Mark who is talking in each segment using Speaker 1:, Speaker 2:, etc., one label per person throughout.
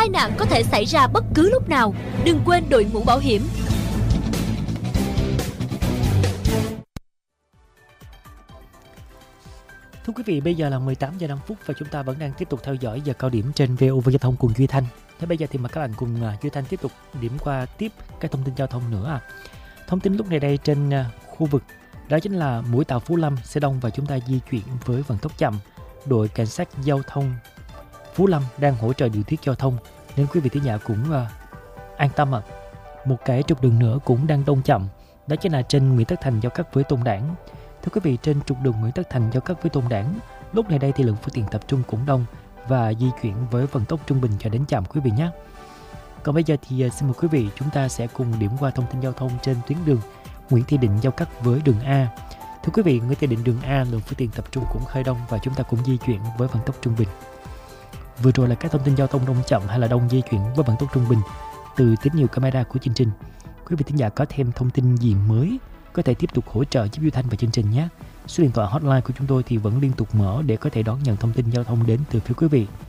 Speaker 1: tai nạn có thể xảy ra bất cứ lúc nào. Đừng quên đội mũ bảo hiểm.
Speaker 2: Thưa quý vị, bây giờ là 18 giờ 5 phút và chúng ta vẫn đang tiếp tục theo dõi giờ cao điểm trên VOV Giao thông cùng Duy Thanh. Thế bây giờ thì mời các bạn cùng Duy Thanh tiếp tục điểm qua tiếp các thông tin giao thông nữa. Thông tin lúc này đây trên khu vực đó chính là mũi tàu Phú Lâm sẽ đông và chúng ta di chuyển với vận tốc chậm. Đội cảnh sát giao thông Phú Lâm đang hỗ trợ điều tiết giao thông nên quý vị thính giả cũng an tâm ạ. Một cái trục đường nữa cũng đang đông chậm, đó chính là trên Nguyễn Tất Thành giao cắt với Tôn Đản. Thưa quý vị, trên trục đường Nguyễn Tất Thành giao cắt với Tôn Đản, lúc này đây thì lượng phương tiện tập trung cũng đông và di chuyển với vận tốc trung bình cho đến chậm quý vị nhé. Còn bây giờ thì xin mời quý vị chúng ta sẽ cùng điểm qua thông tin giao thông trên tuyến đường Nguyễn Thị Định giao cắt với đường A. Thưa quý vị, Nguyễn Thị Định đường A lượng phương tiện tập trung cũng hơi đông và chúng ta cũng di chuyển với vận tốc trung bình. Vừa rồi là các thông tin giao thông đông chậm hay là đông di chuyển với vận tốc trung bình từ tín hiệu camera của chương trình. Quý vị thính giả có thêm thông tin gì mới có thể tiếp tục hỗ trợ giúp Duy Thanh và chương trình nhé. Số điện thoại hotline của chúng tôi thì vẫn liên tục mở để có thể đón nhận thông tin giao thông đến từ phía quý vị.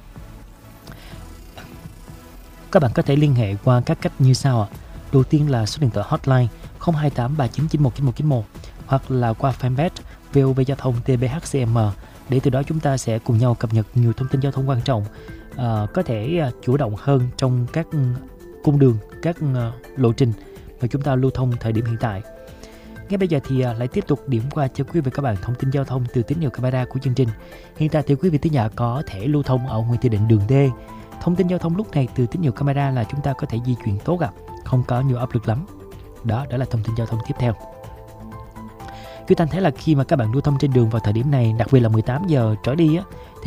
Speaker 2: Các bạn có thể liên hệ qua các cách như sau ạ. Đầu tiên là số điện thoại hotline 02839919191 hoặc là qua fanpage VOV Giao thông TBHCM để từ đó chúng ta sẽ cùng nhau cập nhật nhiều thông tin giao thông quan trọng, có thể chủ động hơn trong các cung đường, các lộ trình mà chúng ta lưu thông thời điểm hiện tại. Ngay bây giờ thì lại tiếp tục điểm qua cho quý vị các bạn thông tin giao thông từ tín hiệu camera của chương trình. Hiện tại thì quý vị thính giả có thể lưu thông ở Nguyễn Thị Định đường D. Thông tin giao thông lúc này từ tín hiệu camera là chúng ta có thể di chuyển tốt ạ, không có nhiều áp lực lắm. Đó là thông tin giao thông tiếp theo. Duy Thanh thấy là khi mà các bạn lưu thông trên đường vào thời điểm này, đặc biệt là 18 giờ trở đi á,